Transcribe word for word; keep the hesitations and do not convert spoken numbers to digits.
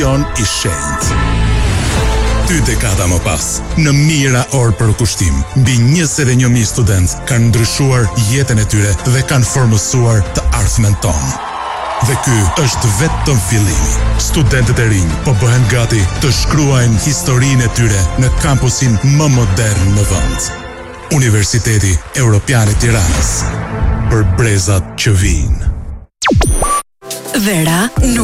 i shenjtë. Dy dekada më pas, në mijëra orë për kushtim, mbi njëzet e një mijë studentë kanë ndryshuar jetën e tyre dhe kanë formësuar të ardhmen tonë. Dhe ky është vetëm fillimi. Studentët e rinj po bëhen gati të shkruajnë historinë e tyre në kampusin më modern në vend. Universiteti Evropian i Tiranës. Për brezat që vijnë. Vera nuk